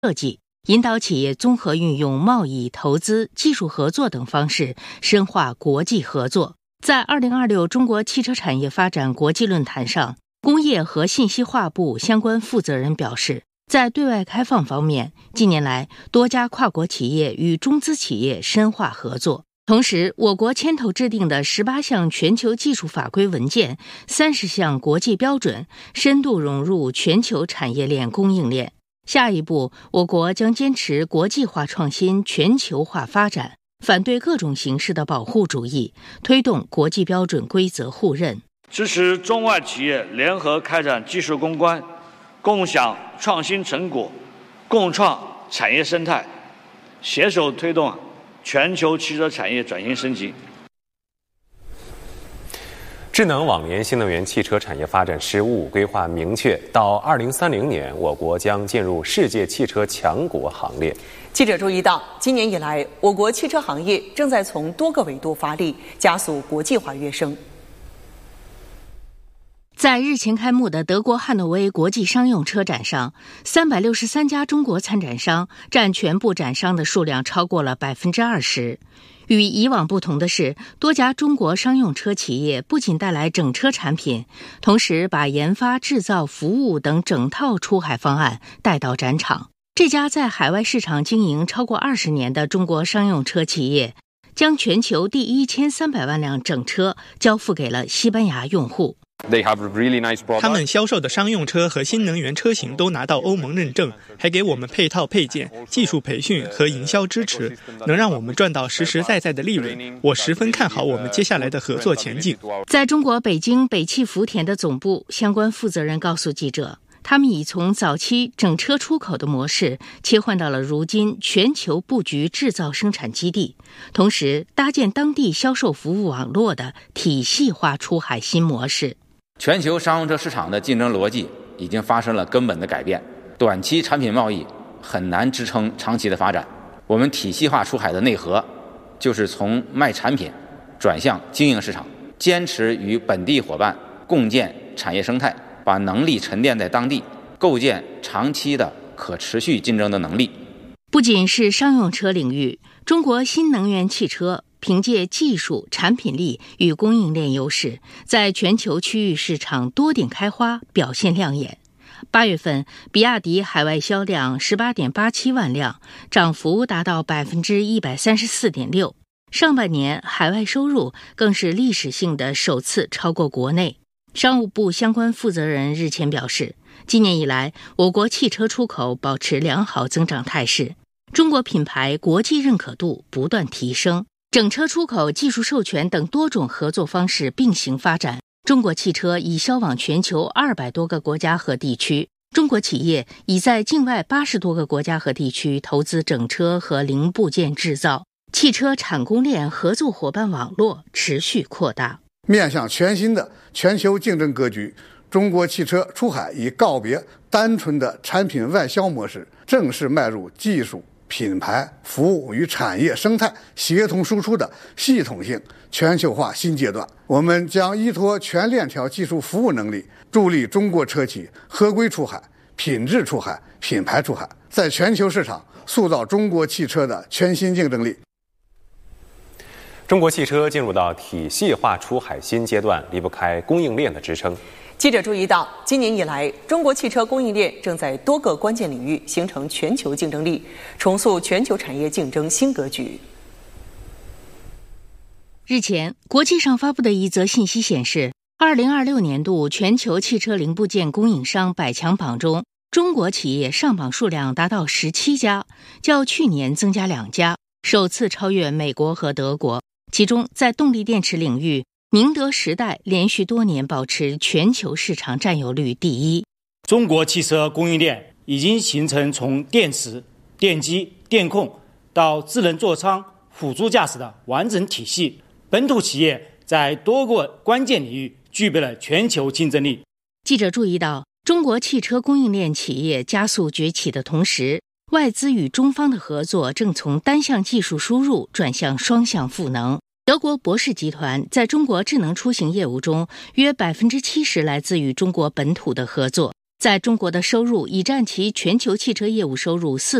设计，引导企业综合运用贸易、投资、技术合作等方式深化国际合作。在2026中国汽车产业发展国际论坛上，工业和信息化部相关负责人表示，在对外开放方面，近年来多家跨国企业与中资企业深化合作。同时，我国牵头制定的18项全球技术法规文件、30项国际标准，深度融入全球产业链供应链。下一步，我国将坚持国际化创新、全球化发展，反对各种形式的保护主义，推动国际标准规则互认， 支持中外企业联合开展技术攻关，共享创新成果，共创产业生态，携手推动全球汽车产业转型升级。 智能网联新能源汽车产业发展实务规划明确，到2030年，我国将进入世界汽车强国行列。 记者注意到，今年以来，我国汽车行业正在从多个维度发力，加速国际化跃升。 在日前开幕的德国汉诺威国际商用车展上，363家中国参展商占全部展商的数量超过了20%。与以往不同的是，多家中国商用车企业不仅带来整车产品，同时把研发、制造、服务等整套出海方案带到展场。这家在海外市场经营超过20年的中国商用车企业，将全球第1300万辆整车交付给了西班牙用户。 他们销售的商用车和新能源车型都拿到欧盟认证，还给我们配套配件、技术培训和营销支持，能让我们赚到实实在在的利润。我十分看好我们接下来的合作前景。 在中国北京北汽福田的总部，相关负责人告诉记者，他们已从早期整车出口的模式切换到了如今全球布局制造生产基地，同时搭建当地销售服务网络的体系化出海新模式。 全球商用车市场的竞争逻辑已经发生了根本的改变，短期产品贸易很难支撑长期的发展。我们体系化出海的内核就是从卖产品转向经营市场，坚持与本地伙伴共建产业生态，把能力沉淀在当地，构建长期的可持续竞争的能力。 不仅是商用车领域，中国新能源汽车凭借技术、产品力与供应链优势，在全球区域市场多点开花，表现亮眼。8月份，比亚迪海外销量18.87万辆，涨幅达到134.6%。上半年海外收入更是历史性的首次超过国内。商务部相关负责人日前表示，今年以来，我国汽车出口保持良好增长态势，中国品牌国际认可度不断提升。整车出口、技术授权等多种合作方式并行发展，中国汽车已销往全球200多个国家和地区。中国企业已在境外80多个国家和地区投资整车和零部件制造，汽车产供链合作伙伴网络持续扩大。 面向全新的全球竞争格局，中国汽车出海已告别单纯的产品外销模式，正式迈入技术、品牌、服务与产业生态协同输出的系统性全球化新阶段。我们将依托全链条技术服务能力，助力中国车企合规出海、品质出海、品牌出海，在全球市场塑造中国汽车的全新竞争力。 中国汽车进入到体系化出海新阶段，离不开供应链的支撑。 记者注意到，今年以来，中国汽车供应链正在多个关键领域形成全球竞争力，重塑全球产业竞争新格局。 日前，国际上发布的一则信息显示，2026年度全球汽车零部件供应商百强榜中，中国企业上榜数量达到17家，较去年增加2家，首次超越美国和德国。其中，在动力电池领域，宁德时代连续多年保持全球市场占有率第一。 中国汽车供应链已经形成从电池、电机、电控到智能座舱、辅助驾驶的完整体系。本土企业在多个关键领域具备了全球竞争力。 记者注意到，中国汽车供应链企业加速崛起的同时，外资与中方的合作正从单向技术输入转向双向赋能。德国博世集团在中国智能出行业务中，约70%来自于中国本土的合作。 在中国的收入已占其全球汽车业务收入